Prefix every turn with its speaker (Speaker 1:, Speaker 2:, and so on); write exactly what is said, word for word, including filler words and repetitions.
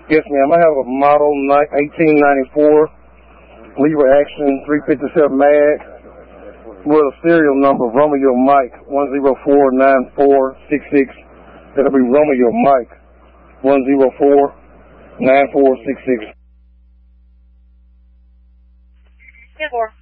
Speaker 1: Yes, ma'am. I have a model eighteen ninety-four Lever Action three fifty-seven mag with a serial number Romeo Mike one zero four nine four six six. That'll be Romeo Mike one zero four nine four six six.
Speaker 2: ten four.